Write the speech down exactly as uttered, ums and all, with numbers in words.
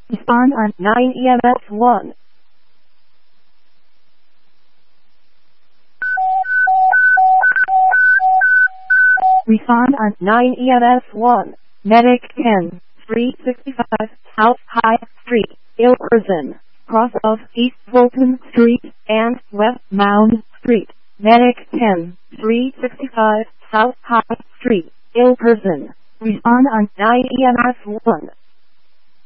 Respond on nine E M S one. Respond on nine E M S one. Medic ten, three sixty-five South High Street, Ilverston, cross of East Fulton Street and West Mound Street. Medic ten, three sixty-five South High Street, Ilverston. Respond on nine E M S one.